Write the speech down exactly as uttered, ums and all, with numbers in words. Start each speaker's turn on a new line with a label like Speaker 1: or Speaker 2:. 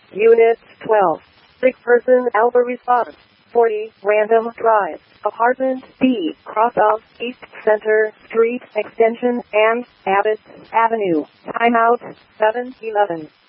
Speaker 1: Unit twelve. Sick person alpha response. forty, Random Drive, Apartment B, cross of East Center Street Extension and Abbott Avenue. Timeout seven eleven.